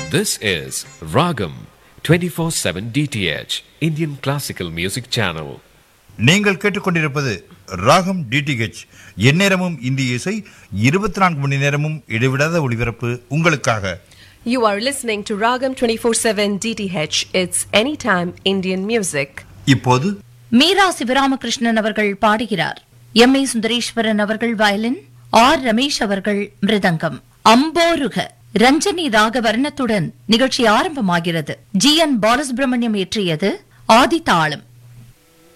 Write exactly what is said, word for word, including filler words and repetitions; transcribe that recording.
This is Ragam twenty-four seven D T H Indian Classical Music Channel. நீங்கள் கேட்டுக்கொண்டிருப்பது ராகம் DTH. எந்நேரமும் இந்திய இசை, இருபத்தி நான்கு மணி நேரமும் இடைவிடாத ஒளிபரப்பு உங்களுக்காக. You are listening to Ragam twenty-four seven D T H. It's anytime Indian music. இப்போது மீரா சிவராமகிருஷ்ணன் அவர்கள் பாடுகிறார். எம் ஏ சுந்தரேஸ்வரன் அவர்கள் வயலின், ஆர் ரமேஷ் அவர்கள் மிருதங்கம். அம்போருக ரஞ்சனி ராக வர்ணத்துடன் நிகழ்ச்சி ஆரம்பமாகிறது. ஜி என் பாலசுப்ரமணியம் இயற்றியது ஆதி தாளம்.